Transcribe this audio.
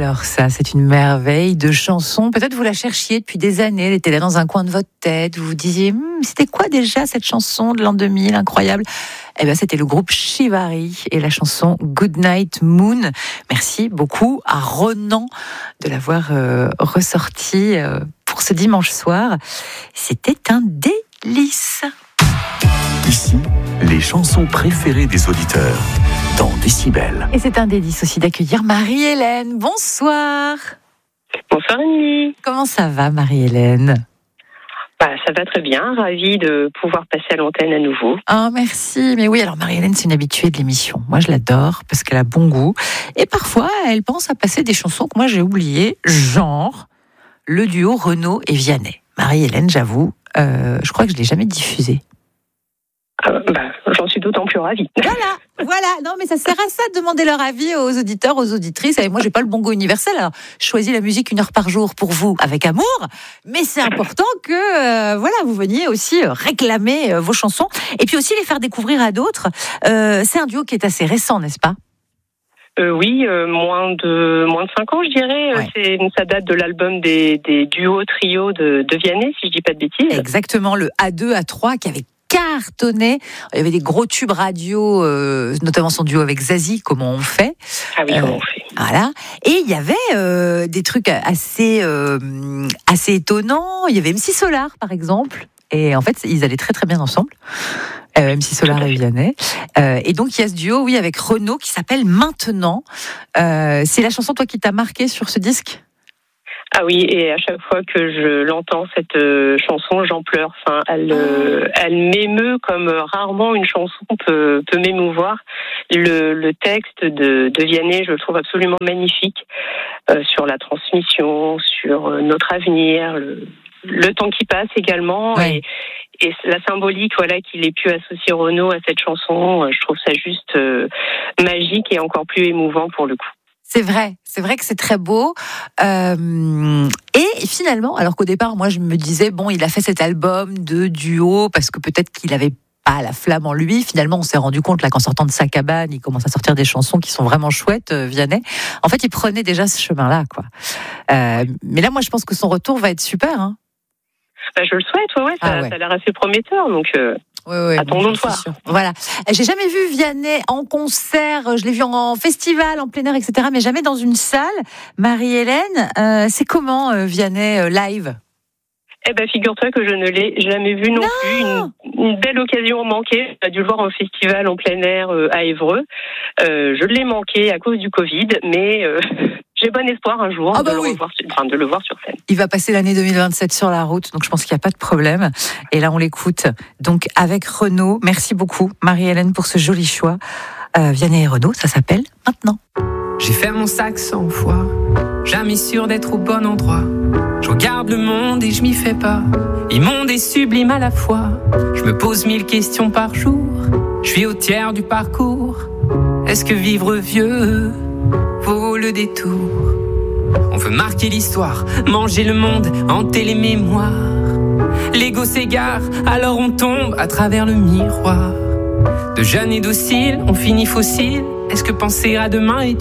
alors ça, c'est une merveille de chanson. Peut-être vous la cherchiez depuis des années, elle était là dans un coin de votre tête. Vous vous disiez, c'était quoi déjà cette chanson de l'an 2000, incroyable. Eh bien, c'était le groupe Chivari et la chanson Goodnight Moon. Merci beaucoup à Ronan de l'avoir ressorti pour ce dimanche soir. C'était un délice. Ici, les chansons préférées des auditeurs dans Décibel. Et c'est un délice aussi d'accueillir Marie-Hélène. Bonsoir. Bonsoir Annie. Comment ça va Marie-Hélène ? Ça va très bien, ravie de pouvoir passer à l'antenne à nouveau. Ah merci, mais oui, alors Marie-Hélène c'est une habituée de l'émission. Moi je l'adore parce qu'elle a bon goût. Et parfois elle pense à passer des chansons que moi j'ai oubliées, genre le duo Renaud et Vianney. Marie-Hélène, j'avoue, je crois que je ne l'ai jamais diffusée. J'en suis d'autant plus ravie. Voilà, non mais ça sert à ça de demander leur avis aux auditeurs, aux auditrices. Et moi j'ai pas le bon goût universel, alors je choisis la musique 1 heure par jour pour vous, avec amour. Mais c'est important que vous veniez aussi réclamer vos chansons et puis aussi les faire découvrir à d'autres. C'est un duo qui est assez récent, n'est-ce pas ? Oui, moins de 5 ans, je dirais. Ouais. Ça date de l'album des duos trio de Vianney, si je dis pas de bêtises. Exactement, le A2, A3 qui avait cartonné. Il y avait des gros tubes radio, notamment son duo avec Zazie, Comment on fait. Ah oui, comment on fait. Voilà. Et il y avait des trucs assez étonnants. Il y avait MC Solar, par exemple. Et en fait, ils allaient très très bien ensemble. MC Solar et Vianney. Et donc, il y a ce duo, oui, avec Renaud, qui s'appelle Maintenant. C'est la chanson, toi, qui t'a marqué sur ce disque ? Ah oui, et à chaque fois que je l'entends, cette chanson, j'en pleure. Enfin, elle m'émeut comme rarement une chanson peut m'émouvoir. Le texte de Vianney, je le trouve absolument magnifique sur la transmission, sur notre avenir, le temps qui passe également. Ouais. Et la symbolique, qu'il ait pu associer Renaud à cette chanson, je trouve ça juste magique et encore plus émouvant pour le coup. C'est vrai que c'est très beau. Et finalement, alors qu'au départ, moi, je me disais, il a fait cet album de duo parce que peut-être qu'il avait pas la flamme en lui. Finalement, on s'est rendu compte là qu'en sortant de sa cabane, il commence à sortir des chansons qui sont vraiment chouettes, Vianney. En fait, il prenait déjà ce chemin-là, quoi. Mais là, moi, je pense que son retour va être super. Hein. Je le souhaite, ça a l'air assez prometteur, donc attendons de voir. Voilà. J'ai jamais vu Vianney en concert, je l'ai vu en festival, en plein air, etc., mais jamais dans une salle. Marie-Hélène, c'est comment Vianney live ? Figure-toi que je ne l'ai jamais vu non plus. Une belle occasion manquée. J'ai dû le voir en festival en plein air à Évreux. Je l'ai manqué à cause du Covid, mais j'ai bon espoir un jour de le voir sur scène. Il va passer l'année 2027 sur la route, donc je pense qu'il n'y a pas de problème. Et là, on l'écoute. Donc avec Renaud, merci beaucoup Marie-Hélène pour ce joli choix. Vianney et Renaud, ça s'appelle Maintenant. J'ai fait mon sac 100 fois, jamais sûr d'être au bon endroit. Je regarde le monde et je m'y fais pas. Immonde et sublime à la fois. Je me pose 1000 questions par jour. Je suis au tiers du parcours. Est-ce que vivre vieux vaut le détour? On veut marquer l'histoire, manger le monde, hanter les mémoires. L'ego s'égare, alors on tombe à travers le miroir. De jeunes et dociles, on finit fossile. Est-ce que penser à demain est